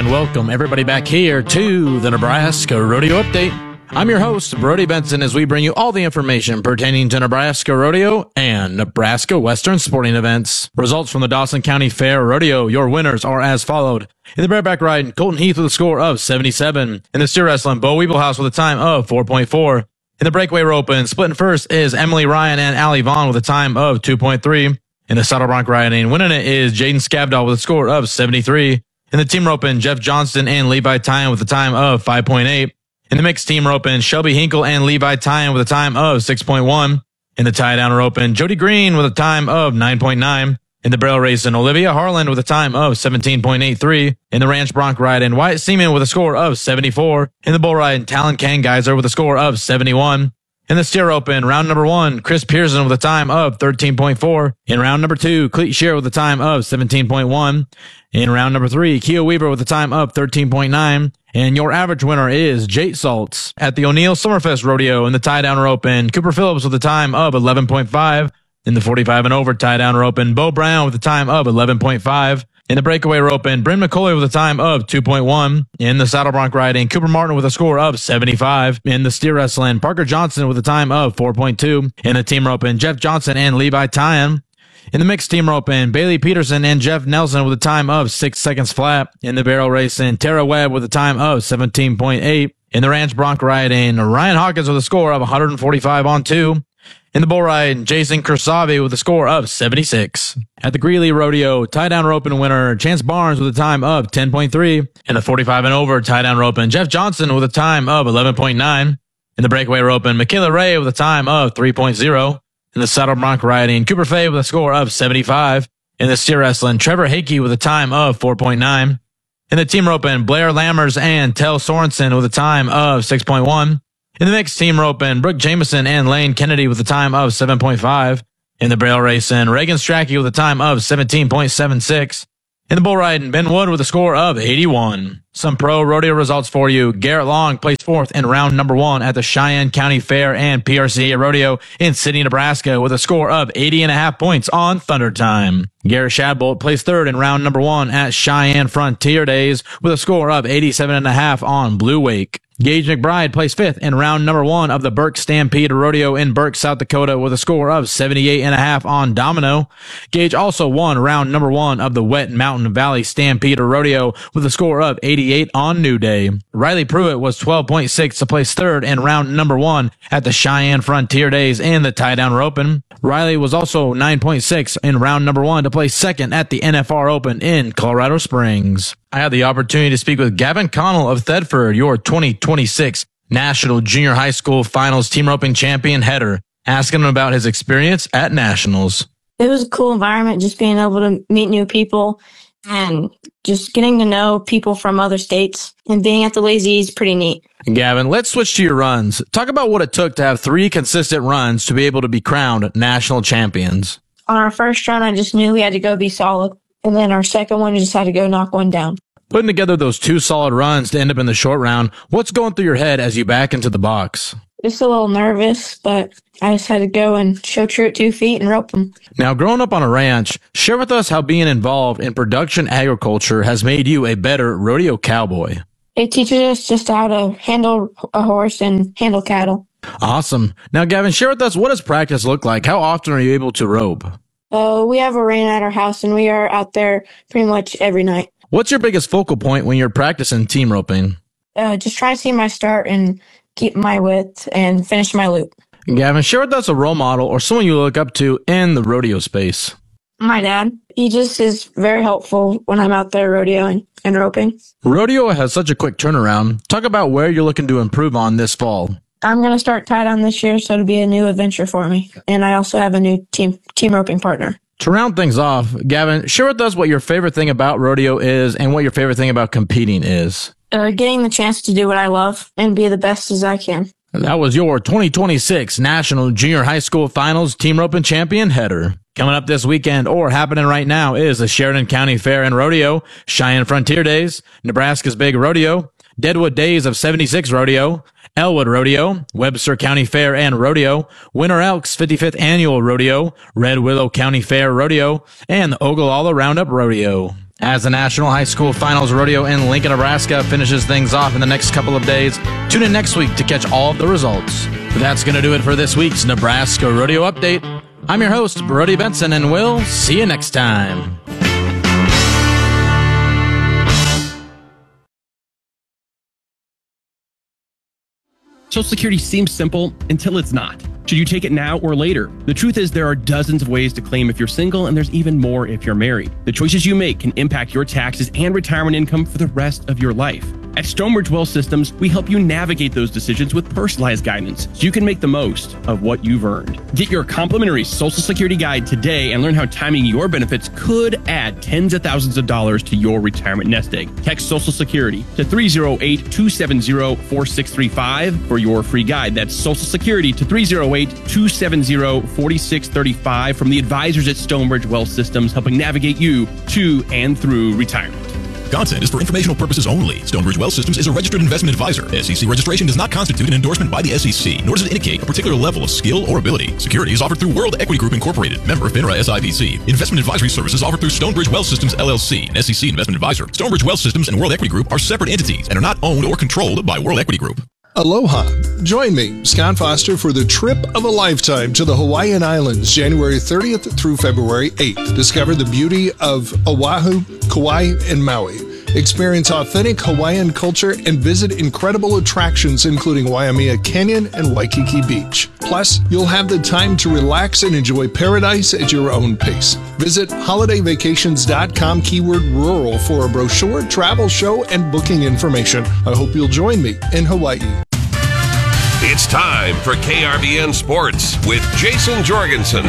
And welcome everybody back here to the Nebraska Rodeo Update. I'm your host, Brody Benson, as we bring you all the information pertaining to Nebraska Rodeo and Nebraska Western sporting events. Results from the Dawson County Fair Rodeo. Your winners are as followed. In the bareback riding, Colton Heath with a score of 77. In the steer wrestling, Bo Weeblehouse with a time of 4.4. In the breakaway roping, splitting first is Emily Ryan and Allie Vaughn with a time of 2.3. In the saddle bronc riding, winning it is Jaden Skavdahl with a score of 73. In the team roping, Jeff Johnston and Levi Tyan with a time of 5.8. In the mixed team roping, Shelby Hinkle and Levi Tyan with a time of 6.1. In the tie down roping, Jody Green with a time of 9.9. In the barrel racing, Olivia Harlan with a time of 17.83. In the ranch bronc riding, Wyatt Seaman with a score of 74. In the bull riding, Talon Kangeiser with a score of 71. In the steer open, round number 1, Chris Pearson with a time of 13.4. In round number 2, Cleet Shear with a time of 17.1. In round number 3, Keo Weaver with a time of 13.9. And your average winner is Jake Saltz. At the O'Neill Summerfest Rodeo in the tie-down roping, Cooper Phillips with a time of 11.5. In the 45 and over tie-down roping, Bo Brown with a time of 11.5. In the breakaway roping, Bryn McCoy with a time of 2.1. In the saddle bronc riding, Cooper Martin with a score of 75. In the steer wrestling, Parker Johnson with a time of 4.2. In the team roping, Jeff Johnson and Levi Tyan. In the mixed team roping, Bailey Peterson and Jeff Nelson with a time of 6 seconds flat. In the barrel racing, Tara Webb with a time of 17.8. In the ranch bronc riding, Ryan Hawkins with a score of 145 on 2. In the bull ride, Jason Kursavi with a score of 76. At the Greeley Rodeo, tie-down roping winner, Chance Barnes with a time of 10.3. In the 45 and over tie-down roping, Jeff Johnson with a time of 11.9. In the breakaway roping, Michaela Ray with a time of 3.0. In the saddle bronc riding, Cooper Fay with a score of 75. In the steer wrestling, Trevor Hakey with a time of 4.9. In the team roping, Blair Lammers and Tell Sorensen with a time of 6.1. In the mixed team roping, Brooke Jameson and Lane Kennedy with a time of 7.5. In the barrel racing, Reagan Strachey with a time of 17.76. In the bull riding, Ben Wood with a score of 81. Some pro rodeo results for you. Garrett Long placed 4th in round number 1 at the Cheyenne County Fair and PRCA Rodeo in Sidney, Nebraska with a score of 80.5 points on Thunder Time. Garrett Shadbolt placed 3rd in round number 1 at Cheyenne Frontier Days with a score of 87.5 on Blue Wake. Gage McBride placed 5th in round number 1 of the Burke Stampede Rodeo in Burke, South Dakota with a score of 78.5 on Domino. Gage also won round number 1 of the Wet Mountain Valley Stampede Rodeo with a score of 88 on New Day. Riley Pruitt was 12.6 to place 3rd in round number 1 at the Cheyenne Frontier Days in the tie-down roping. Riley was also 9.6 in round number 1 to place 2nd at the NFR Open in Colorado Springs. I had the opportunity to speak with Gavin Connell of Thedford, your 2026 National Junior High School Finals Team Roping Champion header, asking him about his experience at Nationals. It was a cool environment, just being able to meet new people and just getting to know people from other states, and being at the Lazy is pretty neat. Gavin, let's switch to your runs. Talk about what it took to have 3 consistent runs to be able to be crowned national champions. On our first run, I just knew we had to go be solid. And then our second one, we just had to go knock one down. Putting together those 2 solid runs to end up in the short round, what's going through your head as you back into the box? Just a little nervous, but I just had to go and show true at 2 feet and rope them. Now, growing up on a ranch, share with us how being involved in production agriculture has made you a better rodeo cowboy. It teaches us just how to handle a horse and handle cattle. Awesome. Now, Gavin, share with us, what does practice look like? How often are you able to rope? We have a ring at our house, and we are out there pretty much every night. What's your biggest focal point when you're practicing team roping? Just try to see my start and keep my width and finish my loop. Gavin, share with us a role model or someone you look up to in the rodeo space. My dad. He just is very helpful when I'm out there rodeoing and roping. Rodeo has such a quick turnaround. Talk about where you're looking to improve on this fall. I'm going to start tie-down this year, so it'll be a new adventure for me. And I also have a new team roping partner. To round things off, Gavin, share with us what your favorite thing about rodeo is and what your favorite thing about competing is. Getting the chance to do what I love and be the best as I can. And that was your 2026 National Junior High School Finals Team Roping Champion header. Coming up this weekend, or happening right now, is the Sheridan County Fair and Rodeo, Cheyenne Frontier Days, Nebraska's Big Rodeo, Deadwood Days of 76 Rodeo, Elwood Rodeo, Webster County Fair and Rodeo, Winter Elks 55th Annual Rodeo, Red Willow County Fair Rodeo, and the Ogallala Roundup Rodeo. As the National High School Finals Rodeo in Lincoln, Nebraska finishes things off in the next couple of days, tune in next week to catch all of the results. But that's going to do it for this week's Nebraska Rodeo Update. I'm your host, Brody Benson, and we'll see you next time. Social Security seems simple until it's not. Should you take it now or later? The truth is there are dozens of ways to claim if you're single, and there's even more if you're married. The choices you make can impact your taxes and retirement income for the rest of your life. At Stonebridge Wealth Systems, we help you navigate those decisions with personalized guidance so you can make the most of what you've earned. Get your complimentary Social Security guide today and learn how timing your benefits could add tens of thousands of dollars to your retirement nest egg. Text Social Security to 308-270-4635 for your free guide. That's Social Security to 308-270-4635 from the advisors at Stonebridge Wealth Systems, helping navigate you to and through retirement. Content is for informational purposes only. Stonebridge Wealth Systems is a registered investment advisor. SEC registration does not constitute an endorsement by the SEC, nor does it indicate a particular level of skill or ability. Securities offered through World Equity Group Incorporated, member FINRA SIPC. Investment advisory services offered through Stonebridge Wealth Systems LLC, an SEC investment advisor. Stonebridge Wealth Systems and World Equity Group are separate entities and are not owned or controlled by World Equity Group. Aloha. Join me, Scott Foster, for the trip of a lifetime to the Hawaiian Islands, January 30th through February 8th. Discover the beauty of Oahu, Kauai, and Maui. Experience authentic Hawaiian culture and visit incredible attractions including Waimea Canyon and Waikiki Beach. Plus, you'll have the time to relax and enjoy paradise at your own pace. Visit holidayvacations.com keyword rural for a brochure, travel show, and booking information. I hope you'll join me in Hawaii. It's time for KRVN Sports with Jason Jorgensen.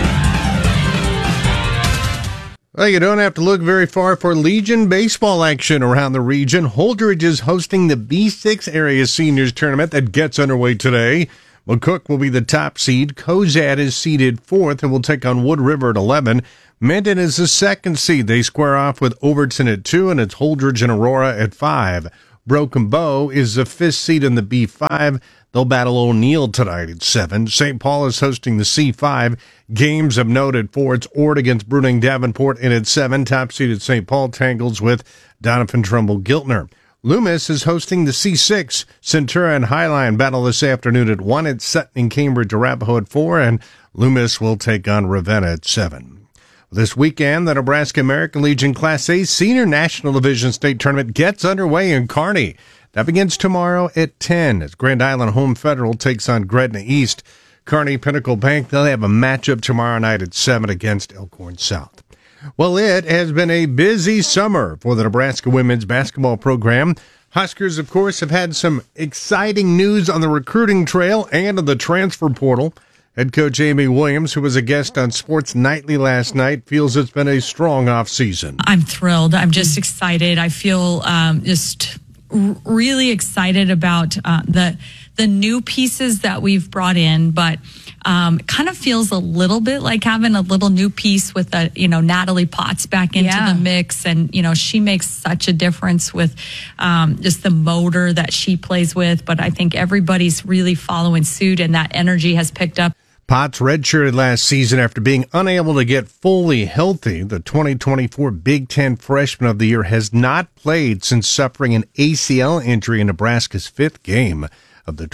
Well, you don't have to look very far for Legion baseball action around the region. Holdridge is hosting the B6 area seniors tournament that gets underway today. McCook will be the top seed. Cozad is seeded 4th and will take on Wood River at 11. Minden is the second seed. They square off with Overton at 2, and it's Holdridge and Aurora at 5. Broken Bow is the 5th seed in the B5. They'll battle O'Neill tonight at 7. St. Paul is hosting the C5. Games of note at 4. It's Ord against Bruning Davenport, and at 7. Top seeded St. Paul tangles with Donovan Trumbull Giltner. Loomis is hosting the C6. Centura and Highline battle this afternoon at 1. It's Sutton and Cambridge Arapahoe at 4, and Loomis will take on Ravenna at 7. This weekend, the Nebraska American Legion Class A Senior National Division State Tournament gets underway in Kearney. That begins tomorrow at 10 as Grand Island Home Federal takes on Gretna East. Kearney Pinnacle Bank, they'll have a matchup tomorrow night at 7 against Elkhorn South. Well, it has been a busy summer for the Nebraska women's basketball program. Huskers, of course, have had some exciting news on the recruiting trail and on the transfer portal. Head coach Amy Williams, who was a guest on Sports Nightly last night, feels it's been a strong offseason. I'm thrilled. I'm just excited. I feel just really excited about the new pieces that we've brought in, but it kind of feels a little bit like having a little new piece with Natalie Potts back into the mix, and she makes such a difference with just the motor that she plays with. But I think everybody's really following suit, and that energy has picked up. Potts redshirted last season after being unable to get fully healthy. The 2024 Big Ten Freshman of the Year has not played since suffering an ACL injury in Nebraska's 5th game of the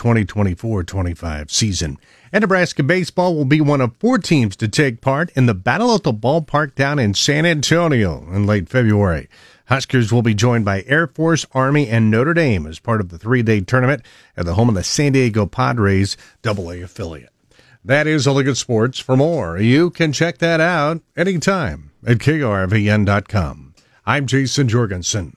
2024-25 season. And Nebraska baseball will be one of 4 teams to take part in the Battle at the Ballpark down in San Antonio in late February. Huskers will be joined by Air Force, Army, and Notre Dame as part of the 3-day tournament at the home of the San Diego Padres AA affiliate. That is all the good sports. For more, you can check that out anytime at KRVN.com. I'm Jason Jorgensen.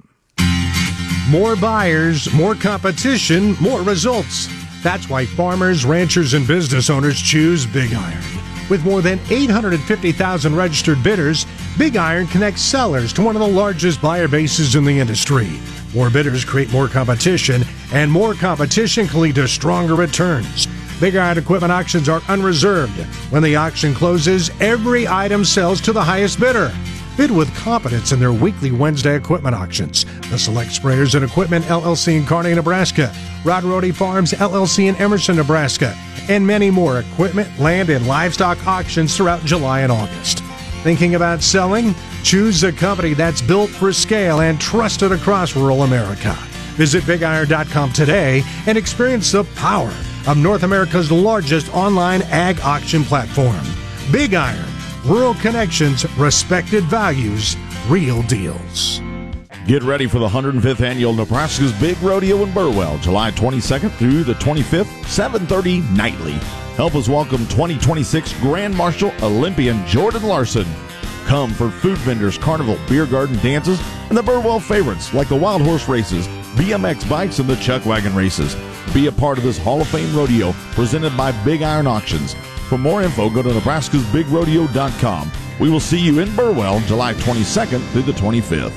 More buyers, more competition, more results. That's why farmers, ranchers, and business owners choose Big Iron. With more than 850,000 registered bidders, Big Iron connects sellers to one of the largest buyer bases in the industry. More bidders create more competition, and more competition can lead to stronger returns. Big Iron equipment auctions are unreserved. When the auction closes, every item sells to the highest bidder. Bid with confidence in their weekly Wednesday equipment auctions. The Select Sprayers and Equipment LLC in Kearney, Nebraska. Rod Rohde Farms LLC in Emerson, Nebraska. And many more equipment, land, and livestock auctions throughout July and August. Thinking about selling? Choose a company that's built for scale and trusted across rural America. Visit BigIron.com today and experience the power of North America's largest online ag auction platform. Big Iron. Rural connections, respected values, real deals. Get ready for the 105th Annual Nebraska's Big Rodeo in Burwell, July 22nd through the 25th, 7:30 nightly. Help us welcome 2026 Grand Marshal Olympian Jordan Larson. Come for food vendors, carnival, beer garden dances, and the Burwell favorites like the Wild Horse races, BMX bikes, and the Chuck Wagon races. Be a part of this Hall of Fame rodeo presented by Big Iron Auctions. For more info, go to nebraskasbigrodeo.com. We will see you in Burwell, July 22nd through the 25th.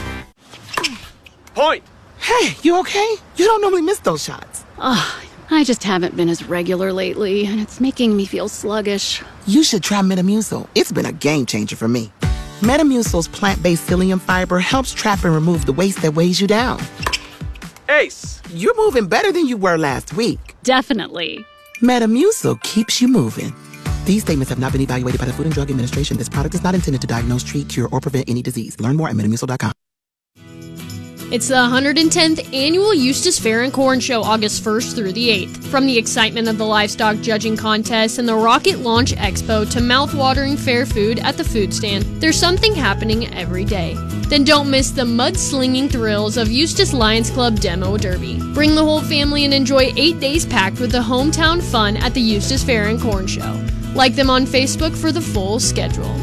Point! Hey, you okay? You don't normally miss those shots. I just haven't been as regular lately, and it's making me feel sluggish. You should try Metamucil. It's been a game changer for me. Metamucil's plant-based psyllium fiber helps trap and remove the waste that weighs you down. Ace! You're moving better than you were last week. Definitely. Metamucil keeps you moving. These statements have not been evaluated by the Food and Drug Administration. This product is not intended to diagnose, treat, cure, or prevent any disease. Learn more at metamucil.com. It's the 110th Annual Eustis Fair and Corn Show, August 1st through the 8th. From the excitement of the livestock judging contest and the Rocket Launch Expo to mouth-watering fair food at the food stand, there's something happening every day. Then don't miss the mud-slinging thrills of Eustis Lions Club Demo Derby. Bring the whole family and enjoy 8 days packed with the hometown fun at the Eustis Fair and Corn Show. Like them on Facebook for the full schedule.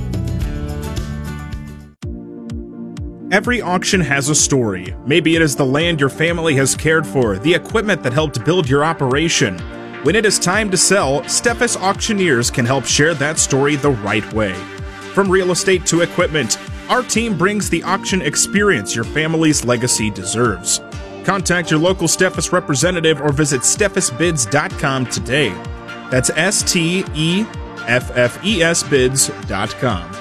Every auction has a story. Maybe it is the land your family has cared for, the equipment that helped build your operation. When it is time to sell, Steffes Auctioneers can help share that story the right way. From real estate to equipment, our team brings the auction experience your family's legacy deserves. Contact your local Steffes representative or visit steffesbids.com today. That's STEFFES bids.com.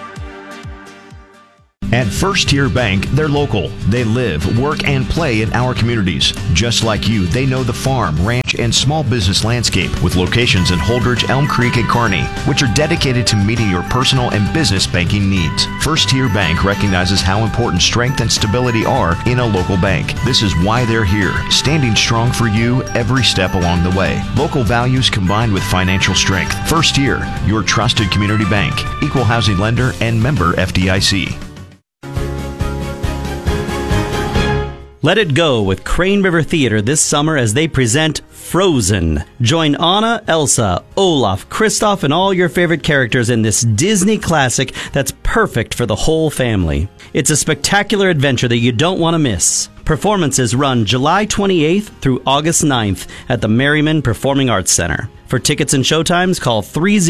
At First Tier Bank, they're local. They live, work, and play in our communities. Just like you, they know the farm, ranch, and small business landscape with locations in Holdridge, Elm Creek, and Kearney, which are dedicated to meeting your personal and business banking needs. First Tier Bank recognizes how important strength and stability are in a local bank. This is why they're here, standing strong for you every step along the way. Local values combined with financial strength. First Tier, your trusted community bank, equal housing lender, and member FDIC. Let it go with Crane River Theater this summer as they present Frozen. Join Anna, Elsa, Olaf, Kristoff, and all your favorite characters in this Disney classic that's perfect for the whole family. It's a spectacular adventure that you don't want to miss. Performances run July 28th through August 9th at the Merriman Performing Arts Center. For tickets and showtimes, call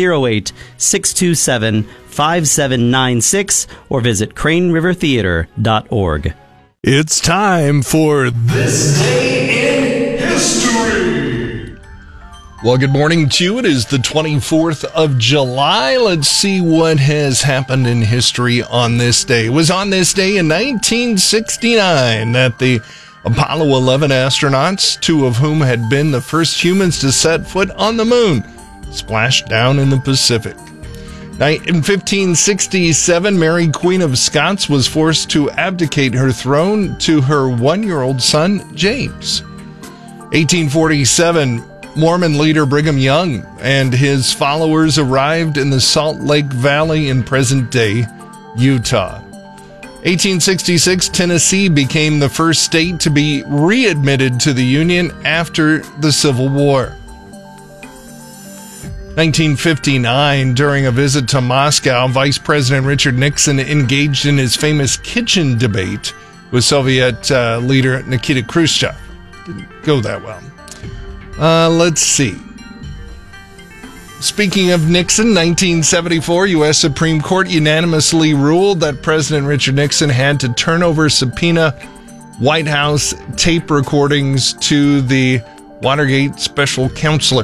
308-627-5796 or visit cranerivertheater.org. It's time for This Day in History. Well, good morning to you. It is the 24th of July. Let's see what has happened in history on this day. It was on this day in 1969 that the Apollo 11 astronauts, two of whom had been the first humans to set foot on the moon, splashed down in the Pacific. In 1567, Mary, Queen of Scots, was forced to abdicate her throne to her one-year-old son, James. 1847, Mormon leader Brigham Young and his followers arrived in the Salt Lake Valley in present-day Utah. 1866, Tennessee became the first state to be readmitted to the Union after the Civil War. 1959, during a visit to Moscow, Vice President Richard Nixon engaged in his famous kitchen debate with Soviet leader Nikita Khrushchev. Didn't go that well. Let's see. Speaking of Nixon, 1974, U.S. Supreme Court unanimously ruled that President Richard Nixon had to turn over subpoena White House tape recordings to the Watergate special counselor.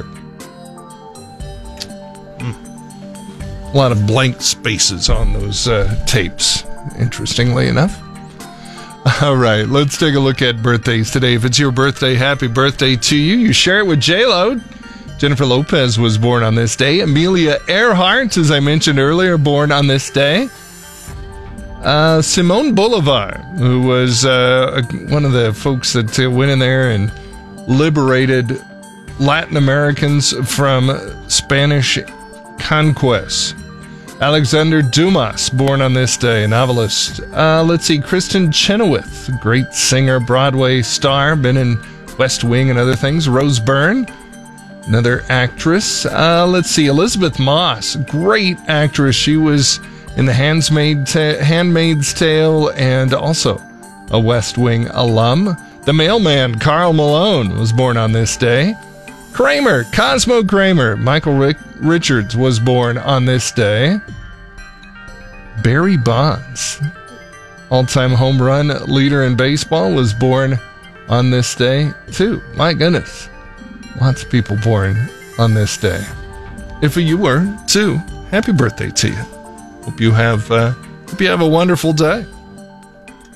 A lot of blank spaces on those tapes, interestingly enough. All right, let's take a look at birthdays today. If it's your birthday, happy birthday to you. You share it with J-Lo. Jennifer Lopez was born on this day. Amelia Earhart, as I mentioned earlier, born on this day. Simone Bolivar, who was one of the folks that went in there and liberated Latin Americans from Spanish conquest. Alexander Dumas, born on this day, novelist. Let's see, Kristen Chenoweth, great singer, Broadway star, been in West Wing and other things. Rose Byrne, another actress. Let's see, Elizabeth Moss, great actress. She was in The Handmaid's Tale and also a West Wing alum. The mailman, Carl Malone, was born on this day. Kramer, Cosmo Kramer, Michael Richards was born on this day. Barry Bonds, all-time home run leader in baseball, was born on this day too. My goodness, lots of people born on this day. If you were too, happy birthday to you. Hope you have a wonderful day.